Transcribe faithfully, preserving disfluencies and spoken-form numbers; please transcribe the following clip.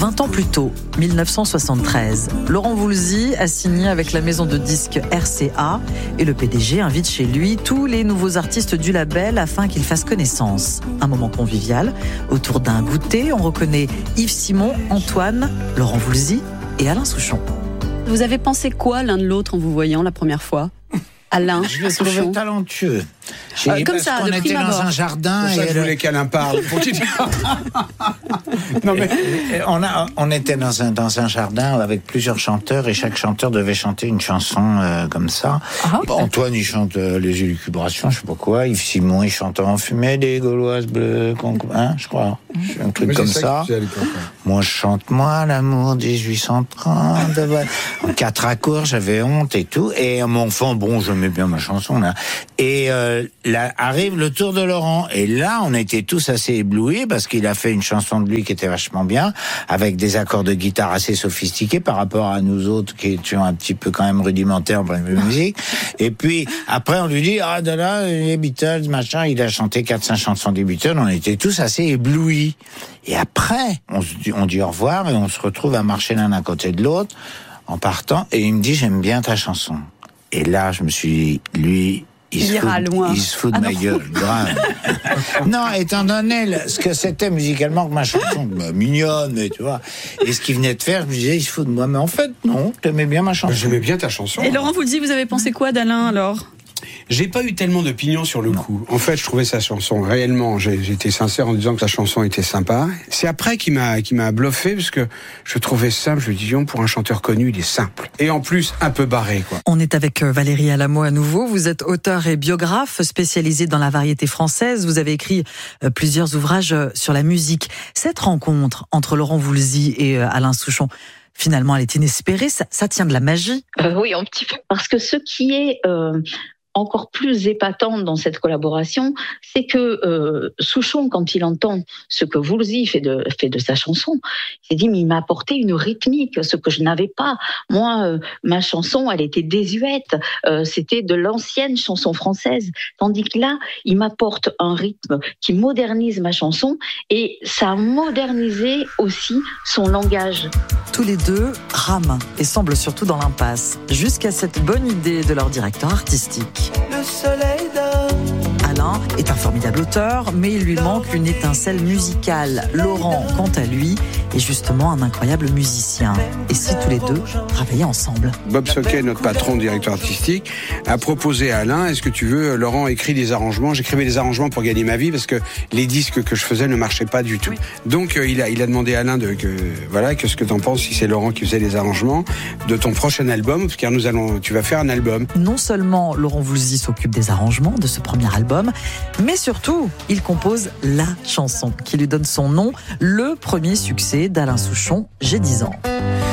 vingt ans plus tôt, mille neuf cent soixante-treize, Laurent Voulzy a signé avec la maison de disques R C A et le P D G invite chez lui tous les nouveaux artistes du label afin qu'ils fassent connaissance. Un moment convivial, autour d'un goûter, on reconnaît Yves Simon, Antoine, Laurent Voulzy et Alain Souchon. Vous avez pensé quoi l'un de l'autre en vous voyant la première fois ? Alain, je le trouvais talentueux. Euh, comme ça, on de était prime dans abord. un jardin. C'est pour ça et que je le... voulais qu'Alain parle. Pour qu'il... non mais on a, on était dans un dans un jardin avec plusieurs chanteurs et chaque chanteur devait chanter une chanson euh, comme ça. Ah, bon, Antoine il chante euh, les élucubrations, je sais pas quoi. Yves Simon il chante En fumée des Gauloises bleues, hein, je crois, un truc mais comme ça. ça. Moi je chante moi l'amour dix-huit cent trente. En quatre accords, j'avais honte et tout. Et à mon fond, bon, j'aimais bien ma chanson là. Et euh, là arrive le tour de Laurent. Et là, on était tous assez éblouis parce qu'il a fait une chanson de lui qui était vachement bien, avec des accords de guitare assez sophistiqués par rapport à nous autres qui étions un petit peu quand même rudimentaires en point de vue musique. Et puis après, on lui dit ah de là les Beatles machin. Il a chanté quatre cinq chansons des Beatles. On était tous assez éblouis. Et après, on se dit, on dit au revoir et on se retrouve à marcher l'un à côté de l'autre en partant. Et il me dit j'aime bien ta chanson. Et là, je me suis dit, lui, il, il, se, fout, loin. il se fout de ah ma non. gueule, grave. Non, étant donné ce que c'était musicalement que ma chanson, bah, mignonne, mais tu vois, et ce qu'il venait de faire, je me disais, il se fout de moi. Mais en fait, non, t'aimais bien ma chanson. J'aimais bien ta chanson. Et Laurent Voulzy, vous avez pensé quoi d'Alain alors ? J'ai pas eu tellement d'opinions sur le non. coup. En fait, je trouvais sa chanson réellement. J'ai, j'étais sincère en disant que sa chanson était sympa. C'est après qu'il m'a, qu'il m'a bluffé parce que je trouvais simple. Je me dis, pour un chanteur connu, il est simple et en plus un peu barré, quoi. On est avec Valérie Alamo à nouveau. Vous êtes auteur et biographe spécialisé dans la variété française. Vous avez écrit plusieurs ouvrages sur la musique. Cette rencontre entre Laurent Voulzy et Alain Souchon, finalement, elle est inespérée. Ça, ça tient de la magie. Euh, oui, un petit peu. Parce que ce qui est euh, encore plus épatant dans cette collaboration, c'est que euh, Souchon, quand il entend ce que Voulzy fait de, fait de sa chanson, il s'est dit, mais il m'a apporté une rythmique, ce que je n'avais pas. Moi, euh, ma chanson, elle était désuète. Euh, c'était de l'ancienne chanson française. Tandis que là, il m'apporte un rythme qui modernise ma chanson et ça a modernisé aussi son langage. Tous les deux rament et semblent surtout dans l'impasse, jusqu'à cette bonne idée de leur directeur artistique. Le soleil donne. Alain est un formidable auteur, mais il lui manque une étincelle musicale. Laurent, quant à lui, est justement un incroyable musicien. Et si tous les deux travaillaient ensemble ? Bob Soquet, notre patron, directeur artistique, a proposé à Alain, est-ce que tu veux, Laurent écrit des arrangements. J'écrivais des arrangements pour gagner ma vie parce que les disques que je faisais ne marchaient pas du tout. Donc euh, il a il a demandé à Alain de que voilà, qu'est-ce que t'en penses si c'est Laurent qui faisait les arrangements de ton prochain album, car nous allons, tu vas faire un album. Non seulement Laurent Voulzy s'occupe des arrangements de ce premier album, mais surtout, il compose la chanson qui lui donne son nom, le premier succès d'Alain Souchon, J'ai dix ans.